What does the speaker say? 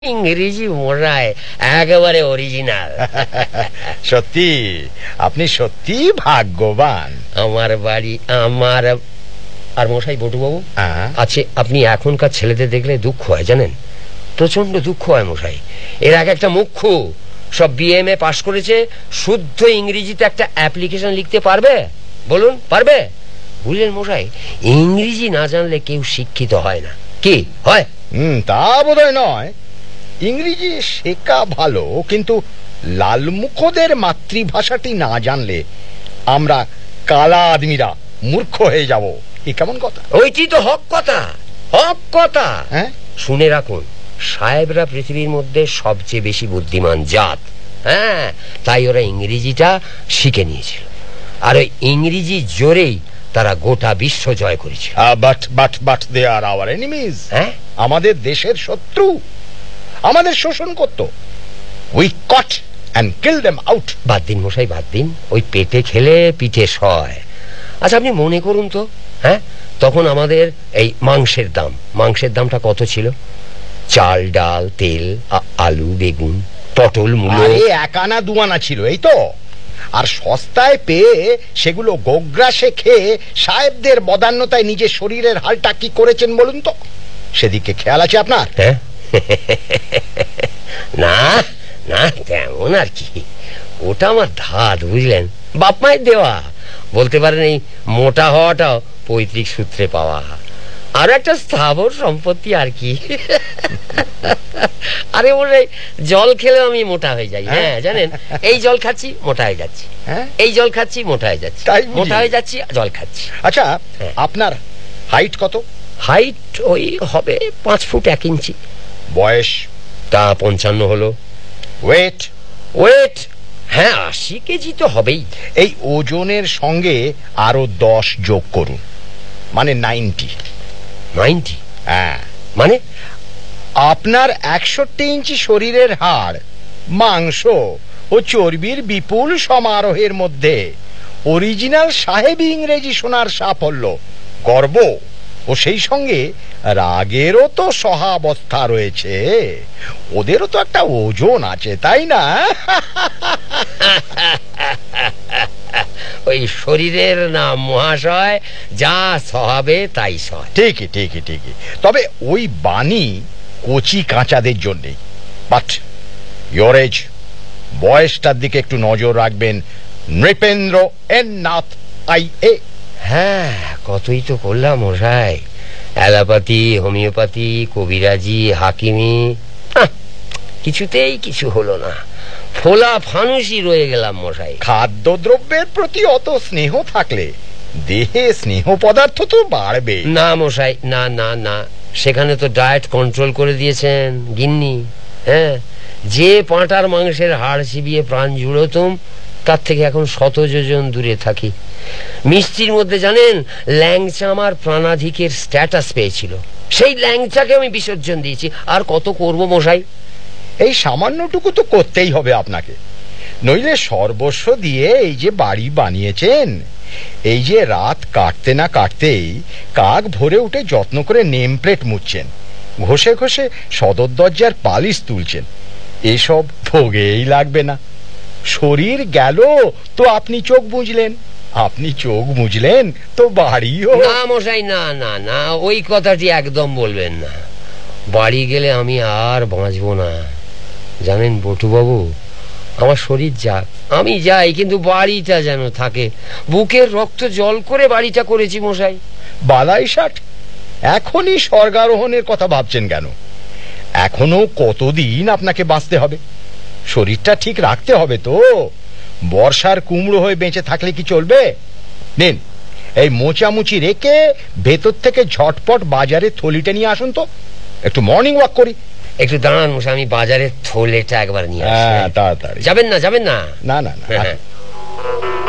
ইংরেজি মশাই একেবারে অরিজিনাল। সত্যি আপনি সত্যি ভাগ্যবান। আমার বাড়ি আমার আর মশাই বটুবাবু আছে, আপনি এখনকার ছেলেদের দেখলে দুঃখ হয় জানেন, প্রচন্ড দুঃখ হয় মশাই। এর আগে একটা মুখ্য সব বিএমএ পাশ করেছে, শুদ্ধ ইংরেজিতে একটা অ্যাপ্লিকেশন লিখতে পারবে? বলুন পারবে? বুঝলেন মশাই, ইংরেজি না জানলে কেউ শিক্ষিত হয় না। কি হয়? তা বোধহয় নয়। ইংরেজি শেখা ভালো, কিন্তু লালমুখদের মাতৃভাষাটি না জানলে আমরা কালা আদমিরা মূর্খ হয়ে যাব। এ কেমন কথা? ওইটি তো হক কথা, হক কথা। হ্যাঁ, শুনে রাখুন, সাহেবরা পৃথিবীর মধ্যে সবচেয়ে বেশি বুদ্ধিমান জাত। হ্যাঁ, তাই ওরা ইংরেজিটা শিখে নিয়েছিল, আর ওই ইংরেজি জোরেই তারা গোটা বিশ্ব জয় করেছিল। But they R hour enemies. হ্যাঁ, আমাদের দেশের শত্রু, আমাদের শোষণ করত। We caught and kill them out. বাদ দিন মশাই, বাদ দিন। ওই পেটে খেলে পিঠে সয়। আচ্ছা আপনি মনে করুন তো, হ্যাঁ, তখন আমাদের এই মাংসের দামটা কত ছিল? চাল, ডাল, তেল, আলু, বেগুন, পটল, মূলো এক আনা দু আনা ছিল, এই তো। আর সস্তায় পেয়ে সেগুলো গোগ্রাসে খেয়ে সাহেবদের বদান্যতায় নিজের শরীরের হালটা কি করেছেন বলুন তো? সেদিকে খেয়াল আছে আপনার? হ্যাঁ, না না, তেমন আর কি। ওটা আমার ধাত, বুঝলেন, বাপ মায়ের দেওয়া। বলতে পারেন এই মোটা হওয়াটাও পৈতৃক সূত্রে পাওয়া, আর একটা স্থাবর সম্পত্তি আর কি। আরে ওরে, জল খেলেও আমি মোটা হয়ে যাই। হ্যাঁ জানেন, এই জল খাচ্ছি মোটা হয়ে যাচ্ছি, এই জল খাচ্ছি মোটা হয়ে যাচ্ছি, মোটা হয়ে যাচ্ছি জল খাচ্ছি। আচ্ছা, আপনার হাইট কত? হাইট ওই হবে 5 ফুট 1 ইঞ্চি। বয়স? তা 55 হলো। ওয়েট? ওয়েট হ্যাঁ 80 কেজি তো হবেই। এই ওজনের সঙ্গে আরো 10 যোগ করুন, মানে 90। হ্যাঁ, মানে আপনার 61 ইঞ্চি শরীরের হাড়, মাংস ও চর্বির বিপুল সমারোহের মধ্যে অরিজিনাল সাহেবী ইংরেজি শোনার সাফল্য, গর্ব ও সেই সঙ্গে রাগেরও তো সহাবস্থা রয়েছে। ওদেরও তো একটা ওজন আছে, তাই না? ওই শরীরের নাম মহাশয়, যা সহাবে তাই সয়। ঠিকই। তবে ওই বাণী কচি কাঁচাদের জন্যে। বাট ইয়োর এজ, বয়সটার দিকে একটু নজর রাখবেন। Nripendra N Nath IA। হ্যাঁ, কতই তো করলাম মশাই, অ্যালোপ্যাথি, হোমিওপ্যাথি, কবিরাজি, হাকিমি, কিছুতেই কিছু হলো না। ফোলা ফানুসই রয়ে গেলাম মশাই। খাদ্যদ্রব্যের প্রতি অত স্নেহ থাকলে দেহে স্নেহ পদার্থ তো বাড়বে। না মশাই, না না না, সেখানে তো ডায়েট কন্ট্রোল করে দিয়েছেন গিন্নি। হ্যাঁ, যে পাঁটার মাংসের হাড় চিবিয়ে প্রাণ জুড়োতুম, তার থেকে এখন 100 যোজন দূরে থাকি। মিষ্টির মধ্যে জানেন, ল্যাংচা আমার প্রাণাধিকের স্ট্যাটাস পেয়েছিল, সেই ল্যাংচাকে আমি বিসর্জন দিয়েছি। আর কত করবো মশাই? এই সামান্যটুকু তো করতেই হবে আপনাকে, নইলে সর্বস্ব দিয়ে এই যে বাড়ি বানিয়েছেন, এই যে রাত কাটতে না কাটতেই কাক ভরে উঠে যত্ন করে নেম প্লেট মুছছেন, ঘষে ঘষে সদর দরজার পালিশ তুলছেন, এসব ভোগেই লাগবে না। শরীর গেল তো আপনি চোখ বুঝলেন, আপনি চোখ বুঝলেন তো বাড়িও। না মশাই, না না না, ওই কথাটি একদম বলবেন না। বাড়ি গেলে আমি আর বাঁচবো না জানেন বটুবাবু। আমার শরীর যাক, আমি যাই, কিন্তু বাড়িটা যেন থাকে। বুকের রক্ত জল করে বাড়িটা করেছি মশাই। বালাই ষাট, এখনই স্বর্গারোহণের কথা ভাবছেন কেন? এখনো কতদিন আপনাকে বাঁচতে হবে? শরীরটা ঠিক রাখতে হবে তো। বর্ষার কুমড়ো হয়ে বেঁচে থাকলে কি চলবে? নিন, এই মোচামুচি রেখে ভেতর থেকে ঝটপট বাজারে থলিটা নিয়ে আসুন তো, একটু মর্নিং ওয়াক করি। একটু দাঁড়ান মশাই, আমি বাজারের থলেটা একবার নিয়ে আসি। তাড়াতাড়ি। যাবেন না? না না না।